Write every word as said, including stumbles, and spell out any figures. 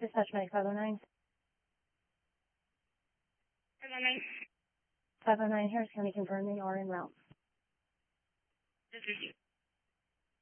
Dispatch Medic five oh nine. five oh nine. five oh nine Harris County confirm they are en route. This is